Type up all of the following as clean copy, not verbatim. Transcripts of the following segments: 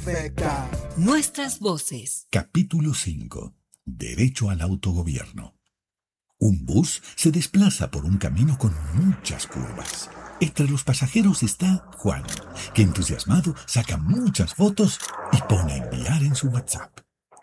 perfecta. Nuestras voces. Capítulo 5. Derecho al autogobierno. Un bus se desplaza por un camino con muchas curvas. Entre los pasajeros está Juan, que entusiasmado saca muchas fotos y pone a enviar en su WhatsApp.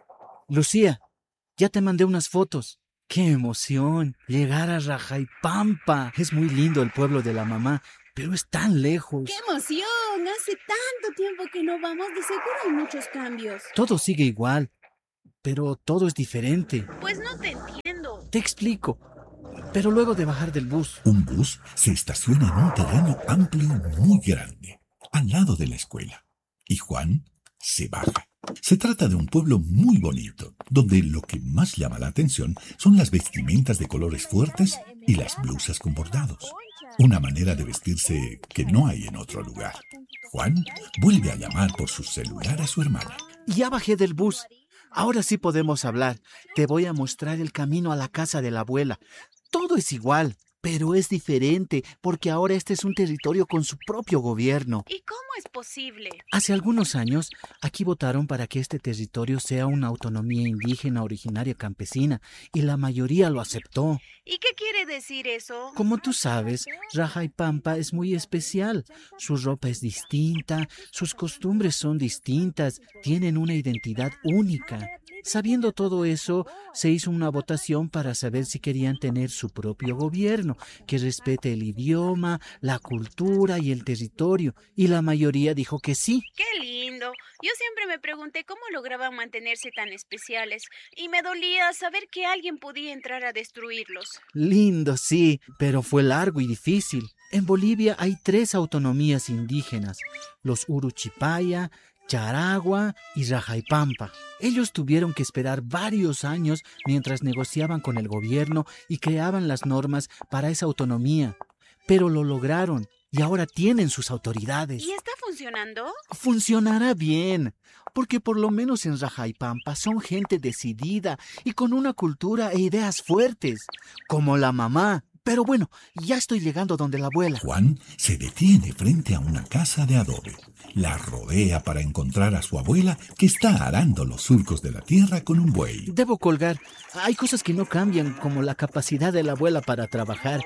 Lucía, ya te mandé unas fotos. ¡Qué emoción! Llegar a Rajaypampa. Es muy lindo el pueblo de la mamá, pero es tan lejos. ¡Qué emoción! Hace tanto tiempo que no vamos, de seguro hay muchos cambios. Todo sigue igual, pero todo es diferente. Pues no te entiendo. Te explico. Pero luego de bajar del bus. Un bus se estaciona en un terreno amplio muy grande, al lado de la escuela. Y Juan se baja. Se trata de un pueblo muy bonito, donde lo que más llama la atención son las vestimentas de colores fuertes y las blusas con bordados. Una manera de vestirse que no hay en otro lugar. Juan vuelve a llamar por su celular a su hermana. Ya bajé del bus. Ahora sí podemos hablar. Te voy a mostrar el camino a la casa de la abuela. Todo es igual, pero es diferente, porque ahora este es un territorio con su propio gobierno. ¿Y cómo es posible? Hace algunos años, aquí votaron para que este territorio sea una autonomía indígena originaria campesina, y la mayoría lo aceptó. ¿Y qué quiere decir eso? Como tú sabes, Rajaypampa es muy especial. Su ropa es distinta, sus costumbres son distintas, tienen una identidad única. Sabiendo todo eso, se hizo una votación para saber si querían tener su propio gobierno, que respete el idioma, la cultura y el territorio, y la mayoría dijo que sí. ¡Qué lindo! Yo siempre me pregunté cómo lograban mantenerse tan especiales, y me dolía saber que alguien podía entrar a destruirlos. Lindo, sí, pero fue largo y difícil. En Bolivia hay 3 autonomías indígenas, los Uruchipaya, Charagua y Rajaypampa. Ellos tuvieron que esperar varios años mientras negociaban con el gobierno y creaban las normas para esa autonomía. Pero lo lograron y ahora tienen sus autoridades. ¿Y está funcionando? Funcionará bien, porque por lo menos en Rajaypampa son gente decidida y con una cultura e ideas fuertes, como la mamá. Pero bueno, ya estoy llegando donde la abuela. Juan se detiene frente a una casa de adobe. La rodea para encontrar a su abuela, que está arando los surcos de la tierra con un buey. Debo colgar. Hay cosas que no cambian, como la capacidad de la abuela para trabajar.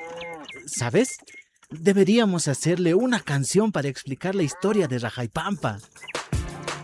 ¿Sabes? Deberíamos hacerle una canción para explicar la historia de Rajaypampa.